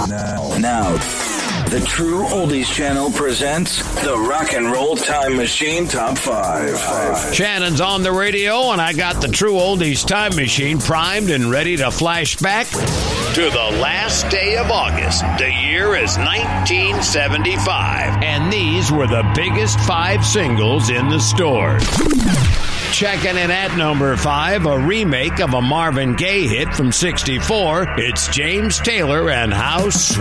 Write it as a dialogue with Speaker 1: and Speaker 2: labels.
Speaker 1: Now, the True Oldies Channel presents the Rock and Roll Time Machine Top 5.
Speaker 2: Shannon's on the radio, and I got the True Oldies Time Machine primed and ready to flash back to the last day of August. The year is 1975, and these were the biggest 5 singles in the stores. Checking in at number 5, a remake of a Marvin Gaye hit from '64. It's James Taylor and How Sweet.